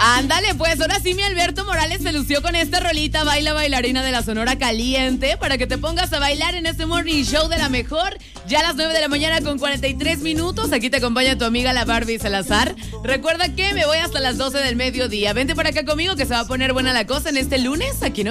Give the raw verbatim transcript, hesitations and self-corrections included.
Ándale, pues ahora sí mi Alberto Morales se lució con esta rolita Baila Bailarina de la Sonora Caliente para que te pongas a bailar en este morning show de la mejor. Ya a las nueve de la mañana con cuarenta y tres minutos. Aquí te acompaña tu amiga la Barbie Salazar. Recuerda que me voy hasta las doce del mediodía. Vente para acá conmigo que se va a poner buena la cosa en este lunes. Aquí no